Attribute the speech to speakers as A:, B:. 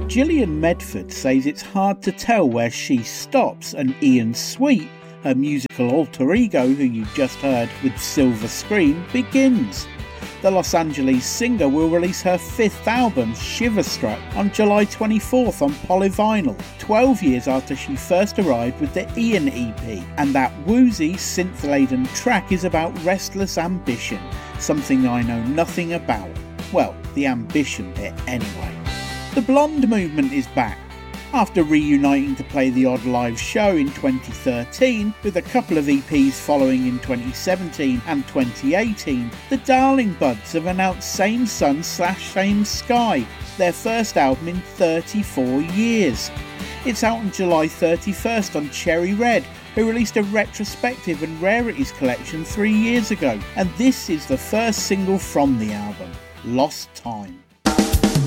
A: Gillian Medford says it's hard to tell where she stops and Ian Sweet, her musical alter ego who you just heard with Silver Screen, begins. The Los Angeles singer will release her 5th album, Shiverstruck, on July 24th on Polyvinyl, 12 years after she first arrived with the Ian EP, and that woozy, synth-laden track is about restless ambition, something I know nothing about. Well, the ambition bit anyway. The Blonde movement is back. After reuniting to play the Odd Live show in 2013, with a couple of EPs following in 2017 and 2018, the Darling Buds have announced Same Sun / Same Sky, their first album in 34 years. It's out on July 31st on Cherry Red, who released a retrospective and rarities collection 3 years ago, and this is the first single from the album, Lost Time.